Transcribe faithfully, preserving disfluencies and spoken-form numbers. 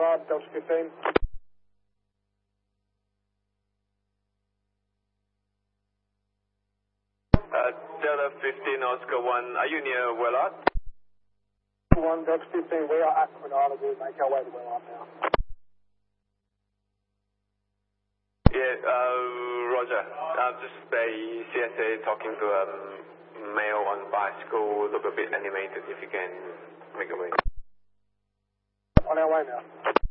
Willard, Delta fifteen. Uh, Delta fifteen, Oscar one, are you near Willard? one, Delta fifteen, we are at Queen Island. We'll make our way to Willard now. Yeah, uh, Roger. Uh, just a C S A talking to a male on bicycle, look a bit animated, if you can make a way. On our way now.